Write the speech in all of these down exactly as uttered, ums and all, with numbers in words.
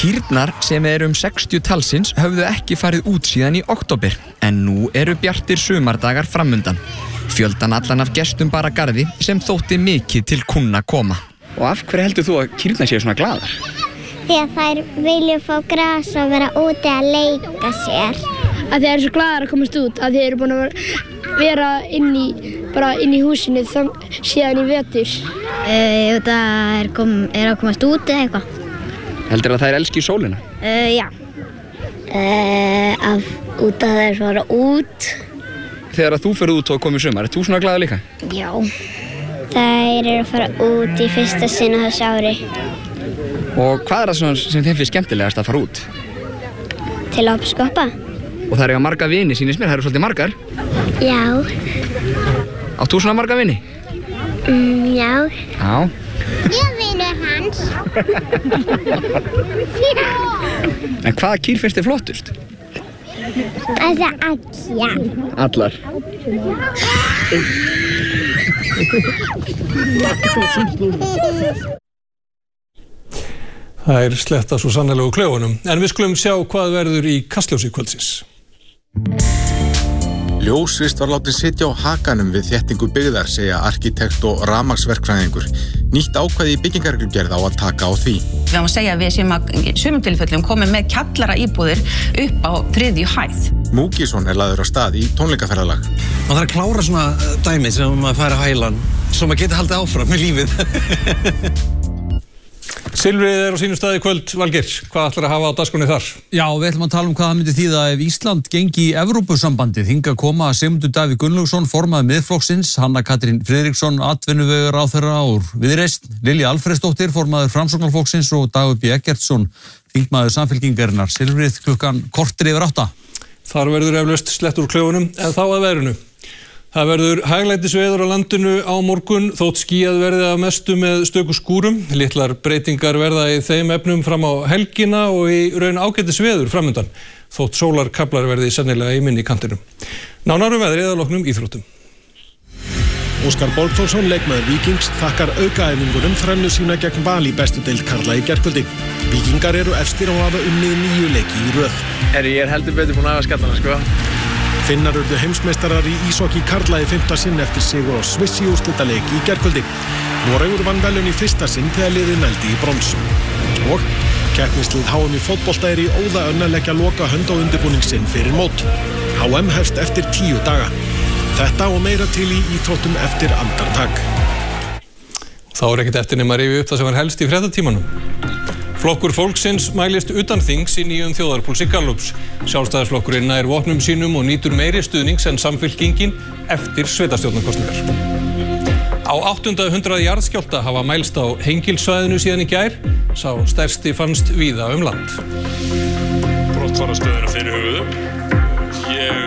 Kýrnar sem eru um sextíu talsins höfðu ekki farið út síðan í október en nú eru bjartir sumardagar framundan. Fjöldan allan af gestum bara garði sem þótti mikið til kunna koma. Og af hverju heldur þú að kýrnar séu svona glaðar? Því að þær vilja fá gras og vera úti að leika sér. Að þið eru svo glaðar að komast út, að þið eru búin að vera inn í, bara inn í húsinu þann, síðan í vetur. Uh, það er, kom, er að komast út eða eitthvað. Heldur að þær elski sólina? Uh, já. Uh, af, út að þær fara út. Þegar að þú fyrir út og komið sumar, er þú svona glaður líka? Já. Þær eru að fara út í fyrsta sinn á þessu ári. Og hvað er það svona sem þeim finnst skemmtilegast að fara út? Til að skoppa. Og það eru marga vini, sýnist mér, það eru svolítið margar. Já. Átt þú svona marga vini? Mm, já. Já. Ég er vinur hans. En hvaða kýr finnst þið flottust? Það er allar. Allar. Það er sletta svo sannarlega úr klaufunum, en við skulum sjá hvað verður í Kastljósi kvöldsins. Ljósvist var látið sitja á hakanum við þéttingu byggðar, segja arkitekt og rafmagnsverkfræðingur. Nýtt ákvæði í byggingarreglugerð á að taka á því. Við höfum að segja að við séum að í sumum tilfellum komið með kjallara íbúðir upp á þriðju hæð. Múkisson er lagður á stað í tónleikaferðalag. Man þarf að klára svona dæmi sem maður fær að hælan, svo maður geti haldið áfram með lífið. Silfrið er á sínum staði kvöld, Valgeir. Hvað ætlar að hafa á dagskránni þar? Já, við ætlum að tala um hvað það myndi þýða ef Ísland gengi í Evrópusambandið. Hingað koma Sigmundur Davíð Gunnlaugsson, formaður Miðflokksins, Hanna Katrín Friðriksson, atvinnuvegaráðherra úr Viðreisn, Lilja Alfreðsdóttir, formaður Framsóknarflokksins og Dagur B. Eggertsson, þingmaður Samfylkingarinnar. Silfrið klukkan korter yfir átta. Þar verður eflaust slett úr klaufunum, en þá að veðrinu. Það verður hæglætisveður á landinu á morgun, þótt skýjað verði að mestu með stöku skúrum. Litlar breytingar verða í þeim efnum fram á helgina og í raun ágætis veður framundan, þótt sólarkaflar verði sennilega í minni kantinum. Nánar um veðrið að loknum íþróttum. Óskar Borgþórsson, leikmaður Víkings, þakkar aukaæfingunum þrennu sína gegn Val í bestu deild karla í gærkvöldi. Víkingar eru efstir og hafa unnið níu leiki í röð. Herri, ég er heldur betur búinn að hafa skallana, sko. Finnar urðu heimsmeistarar í íshokkí karla í fimmta sinn eftir sigur á Sviss í úrslitaleik í gærkvöldi. Noregur vann verðlaun í fyrsta sinn þegar liðið nældi í brons. Og keppnislið H M í fótbolta er í óðaönn að leggja loka hönd á undirbúning sinn fyrir mót. H M hefst eftir tíu daga. Þetta og meira til í íþróttum eftir andartak. Þá er ekkert eftir nema að rifja upp það sem var helst í fréttatímanum. Flokkur fólksins mælist utan þings í nýjum þjóðarpúlsi Gallups. Sjálfstæðisflokkurinn nær vopnum sínum og nýtur meiri stuðnings en Samfylkingin eftir sveitarstjórnarkosningar. Á áttunda hundrað jarðskjálfta hafa mælst á Hengilssvæðinu síðan í gær. Sá stærsti fannst víða um land. Brottfarastöðina fyrir höfuðu. Ég...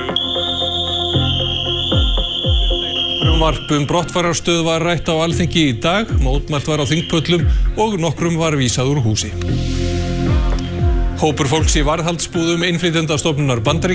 Frumvarp um brottfararstöð var rætt á Alþingi í dag, mótmælt var á þingpöllum og nokkrum var vísað úr húsi. Hópur fólks í varðhaldsbúðum innflytjendastofnunar Bandaríkjanna